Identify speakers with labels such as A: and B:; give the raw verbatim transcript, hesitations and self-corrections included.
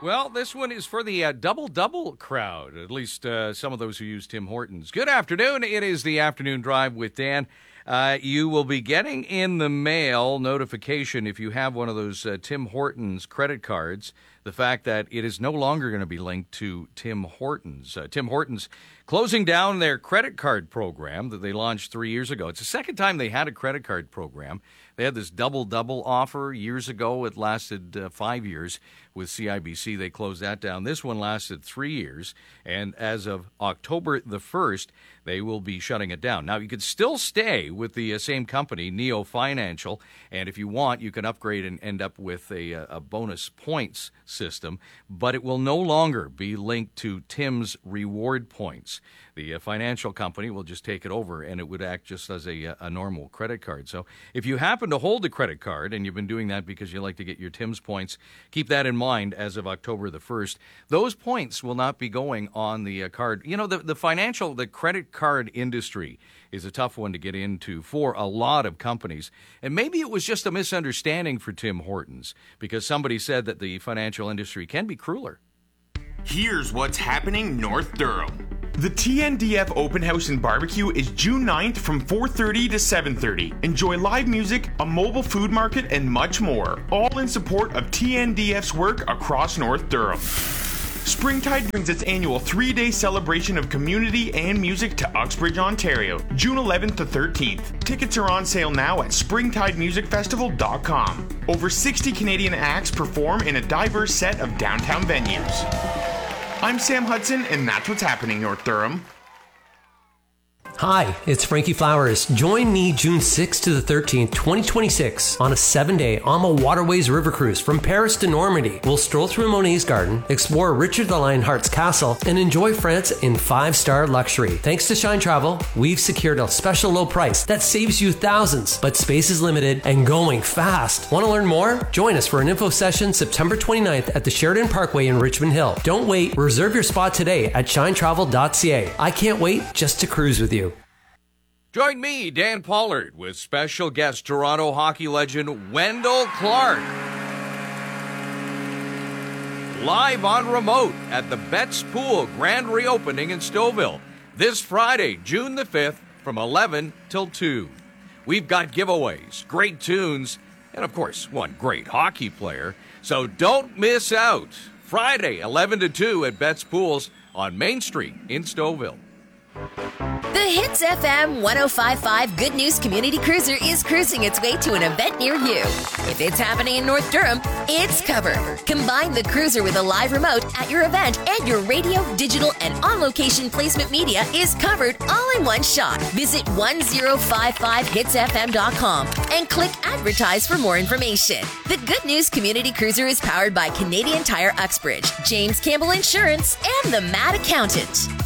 A: Well, this one is for the uh, double-double crowd, at least uh, some of those who use Tim Hortons. Good afternoon. It is the Afternoon Drive with Dan. Uh, you will be getting in the mail notification if you have one of those uh, Tim Hortons credit cards, the fact that it is no longer going to be linked to Tim Hortons. Uh, Tim Hortons closing down their credit card program that they launched three years ago. It's the second time they had a credit card program. They had this double-double offer years ago. It lasted uh, five years with C I B C. They closed that down. This one lasted three years, and as of October the first, they will be shutting it down. Now, you could still stay with the uh, same company, Neo Financial, and if you want, you can upgrade and end up with a, a bonus points system, but it will no longer be linked to Tim's reward points. The uh, financial company will just take it over, and it would act just as a, a normal credit card. So if you happen to hold a credit card, and you've been doing that because you like to get your Tim's points, keep that in mind as of October the first. Those points will not be going on the uh, card. You know, the, the financial, the credit card industry is a tough one to get into for a lot of companies. And maybe it was just a misunderstanding for Tim Hortons because somebody said that the financial industry can be crueler.
B: Here's what's happening North Durham. The T N D F Open House and Barbecue is June ninth from four thirty to seven thirty. Enjoy live music, a mobile food market, and much more. All in support of T N D F's work across North Durham. Springtide brings its annual three-day celebration of community and music to Uxbridge, Ontario, June eleventh to thirteenth. Tickets are on sale now at springtide music festival dot com. Over sixty Canadian acts perform in a diverse set of downtown venues. I'm Sam Hudson, and that's what's happening, North Durham.
C: Hi, it's Frankie Flowers. Join me June sixth to the thirteenth, twenty twenty-six on a seven-day Alma Waterways River Cruise from Paris to Normandy. We'll stroll through Monet's Garden, explore Richard the Lionheart's castle, and enjoy France in five-star luxury. Thanks to Shine Travel, we've secured a special low price that saves you thousands, but space is limited and going fast. Want to learn more? Join us for an info session September twenty-ninth at the Sheridan Parkway in Richmond Hill. Don't wait. Reserve your spot today at shine travel dot c a. I can't wait just to cruise with you.
A: Join me, Dan Pollard, with special guest Toronto hockey legend Wendell Clark. Live on remote at the Betts Pool grand reopening in Stouffville this Friday, June the fifth, from eleven till two. We've got giveaways, great tunes, and of course, one great hockey player. So don't miss out. Friday, eleven to two at Betts Pools on Main Street in Stouffville.
D: The Hits F M one oh five point five Good News Community Cruiser is cruising its way to an event near you. If it's happening in North Durham, it's covered. Combine the cruiser with a live remote at your event, and your radio, digital, and on-location placement media is covered all in one shot. Visit ten fifty-five hits f m dot com and click Advertise for more information. The Good News Community Cruiser is powered by Canadian Tire Uxbridge, James Campbell Insurance, and the Mad Accountant.